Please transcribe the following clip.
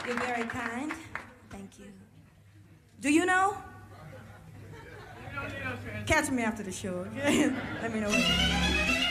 You're very kind. Thank you. Do you know? Catch me after the show, okay? Let me know.